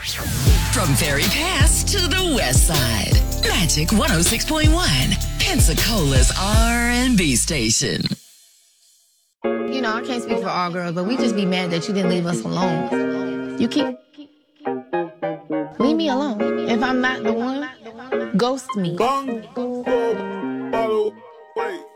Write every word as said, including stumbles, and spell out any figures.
From Ferry Pass to the West Side, Magic one oh six point one, Pensacola's R and B station. You know, I can't speak for all girls, but we just be mad that you didn't leave us alone. You keep... Leave me alone. If I'm not the one, ghost me.